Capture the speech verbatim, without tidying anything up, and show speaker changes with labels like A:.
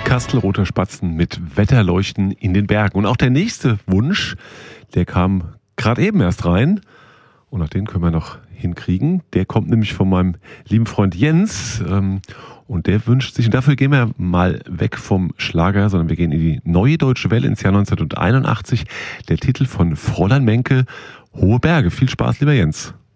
A: Kastelruther Spatzen mit Wetterleuchten in den Bergen. Und auch der nächste Wunsch, der kam gerade eben erst rein. Und auch den können wir noch hinkriegen. Der kommt nämlich von meinem lieben Freund Jens. Und der wünscht sich, und dafür gehen wir mal weg vom Schlager, sondern wir gehen in die Neue Deutsche Welle ins Jahr neunzehnhunderteinundachtzig. Der Titel von Fräulein Menke, Hohe Berge. Viel Spaß, lieber Jens.